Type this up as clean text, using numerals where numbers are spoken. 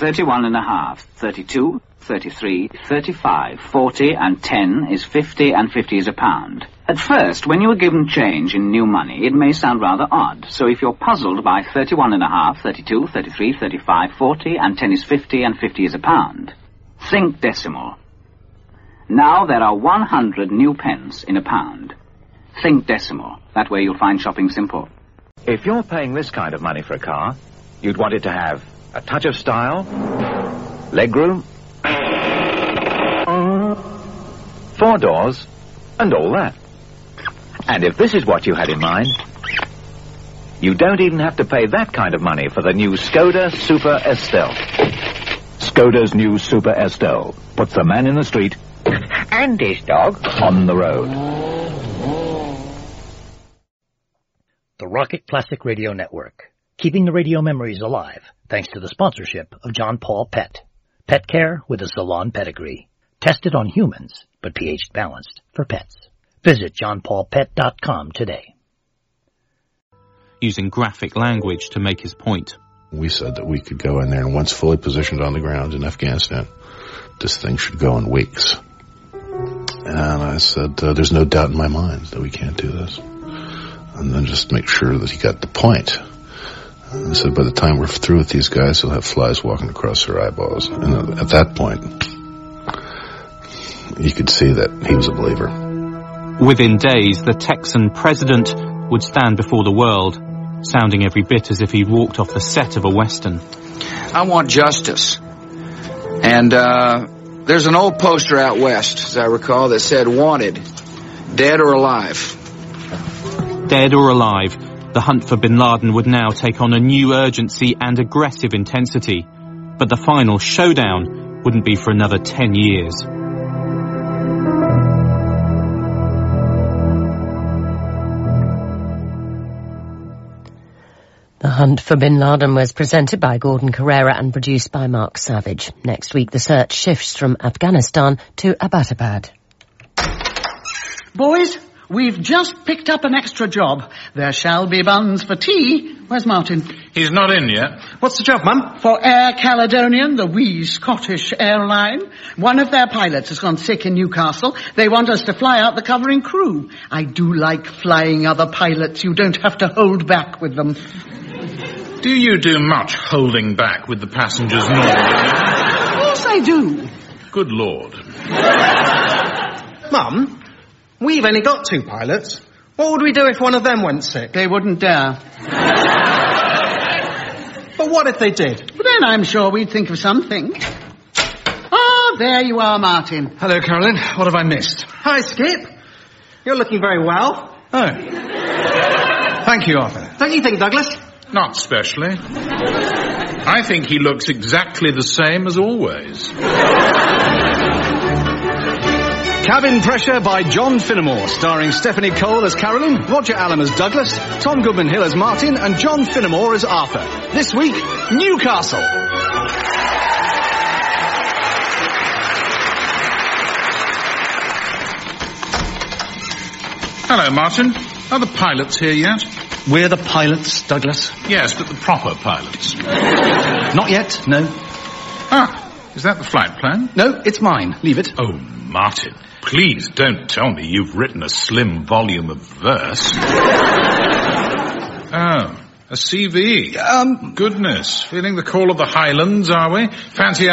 31.5, 32, 33, 35, 40 and 10 is 50 and 50 is a pound. At first, when you are given change in new money, it may sound rather odd. So if you're puzzled by 31.5, 32, 33, 35, 40 and 10 is 50 and 50 is a pound, think decimal. Now there are 100 new pence in a pound. Think decimal. That way you'll find shopping simple. If you're paying this kind of money for a car, you'd want it to have a touch of style, legroom, 4 doors, and all that. And if this is what you had in mind, you don't even have to pay that kind of money for the new Skoda Super Estelle. Skoda's new Super Estelle puts the man in the street and his dog on the road. The Rocket Classic Radio Network, keeping the radio memories alive thanks to the sponsorship of John Paul Pet. Pet care with a salon pedigree. Tested on humans, but pH balanced for pets. Visit johnpaulpet.com today. Using graphic language to make his point. We said that we could go in there, and once fully positioned on the ground in Afghanistan, this thing should go in weeks. And I said, there's no doubt in my mind that we can't do this. And then just make sure that he got the point. And I said, by the time we're through with these guys, he'll have flies walking across their eyeballs. And at that point, you could see that he was a believer. Within days, the Texan president would stand before the world, sounding every bit as if he'd walked off the set of a Western. I want justice. And there's an old poster out west, as I recall, that said, wanted, dead or alive. Dead or alive, the hunt for bin Laden would now take on a new urgency and aggressive intensity. But the final showdown wouldn't be for another 10 years. The Hunt for Bin Laden was presented by Gordon Carrera and produced by Mark Savage. Next week, the search shifts from Afghanistan to Abbottabad. Boys, we've just picked up an extra job. There shall be buns for tea. Where's Martin? He's not in yet. What's the job, Mum? For Air Caledonian, the wee Scottish airline. One of their pilots has gone sick in Newcastle. They want us to fly out the covering crew. I do like flying other pilots. You don't have to hold back with them. Do you do much holding back with the passengers normally? Of course I do. Good Lord. Mum, we've only got 2 pilots. What would we do if one of them went sick? They wouldn't dare. But what if they did? Well, then I'm sure we'd think of something. Oh, there you are, Martin. Hello, Carolyn. What have I missed? Hi, Skip. You're looking very well. Oh. Thank you, Arthur. Don't you think, Douglas? Not specially. I think he looks exactly the same as always. Cabin Pressure by John Finnemore, starring Stephanie Cole as Carolyn, Roger Allam as Douglas, Tom Goodman-Hill as Martin, and John Finnemore as Arthur. This week, Newcastle. Hello, Martin. Are the pilots here yet? We're the pilots, Douglas. Yes, but the proper pilots. Not yet, no. Ah, is that the flight plan? No, it's mine. Leave it. Oh, Martin, please don't tell me you've written a slim volume of verse. Oh, a CV. Goodness, feeling the call of the Highlands, are we? Fancy